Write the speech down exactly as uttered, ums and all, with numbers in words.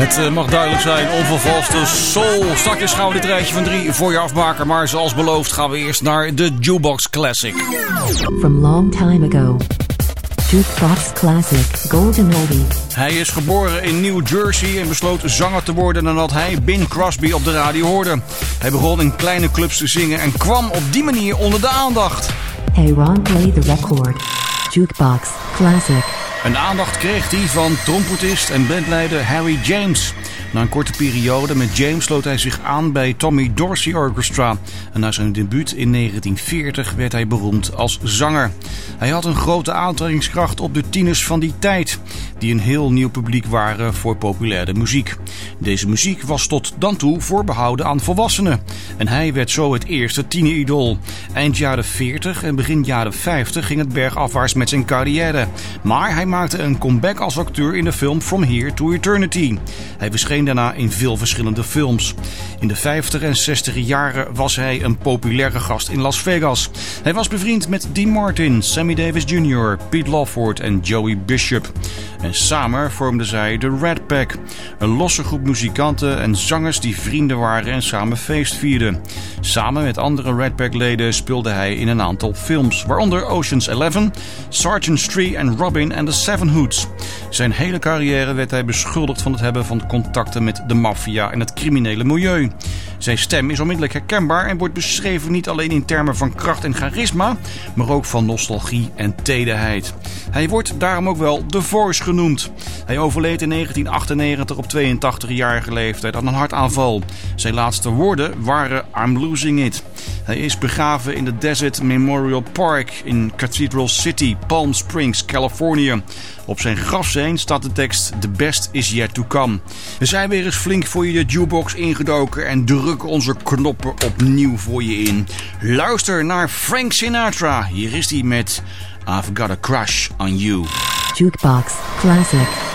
Het uh, mag duidelijk zijn, onvervalste soul. Straks gaan we dit rijtje van drie voor je afmaken. Maar zoals beloofd gaan we eerst naar de Jukebox Classic. From long time ago. Jukebox Classic, Golden Oldie. Hij is geboren in New Jersey en besloot zanger te worden nadat hij Bing Crosby op de radio hoorde. Hij begon in kleine clubs te zingen en kwam op die manier onder de aandacht. Hey Ron, play the record. Jukebox Classic. Een aandacht kreeg hij van trompetist en bandleider Harry James. Na een korte periode met James sloot hij zich aan bij Tommy Dorsey Orchestra. En na zijn debuut in negentien veertig werd hij beroemd als zanger. Hij had een grote aantrekkingskracht op de tieners van die tijd, die een heel nieuw publiek waren voor populaire muziek. Deze muziek was tot dan toe voorbehouden aan volwassenen. En hij werd zo het eerste tieneridool. Eind jaren veertig en begin jaren vijftig ging het bergafwaarts met zijn carrière. Maar hij maakte een comeback als acteur in de film From Here to Eternity. Hij verscheen daarna in veel verschillende films. In de vijftig en zestig jaren was hij een populaire gast in Las Vegas. Hij was bevriend met Dean Martin, Sammy Davis junior, Pete Lawford en Joey Bishop. En samen vormden zij de Rat Pack, een losse groep muzikanten en zangers die vrienden waren en samen feest vierden. Samen met andere Rat Pack leden speelde hij in een aantal films, waaronder Ocean's Eleven, Sergeant Stree en Robin and the Seven Hoods. Zijn hele carrière werd hij beschuldigd van het hebben van contacten met de maffia en het criminele milieu. Zijn stem is onmiddellijk herkenbaar en wordt beschreven niet alleen in termen van kracht en charisma, maar ook van nostalgie en tederheid. Hij wordt daarom ook wel The Voice genoemd. Hij overleed in negentien achtennegentig op tweeëntachtigjarige leeftijd aan een hartaanval. Zijn laatste woorden waren I'm losing it. Hij is begraven in de Desert Memorial Park in Cathedral City, Palm Springs, Californië. Op zijn grafsteen staat de tekst The best is yet to come. We zijn weer eens flink voor je de jukebox ingedoken en drukken onze knoppen opnieuw voor je in. Luister naar Frank Sinatra. Hier is hij met I've Got a Crush on You. Jukebox Classic.